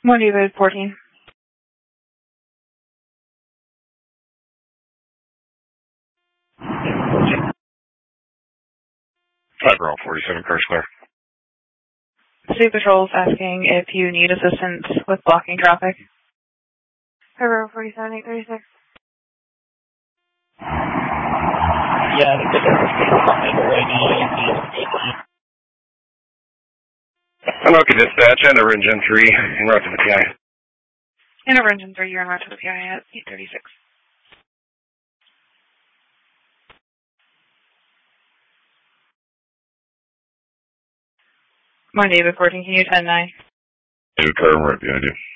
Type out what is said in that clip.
One David 14. Cyber 47, cars clear. State Patrol is asking if you need assistance with blocking traffic. Cyber 47, 836. Yeah, I'm okay, dispatch, and over engine 3, en route to the PI. And over engine 3, you're en route to the PI at 836. One David 14, can you 10-9? David Carter, right behind you.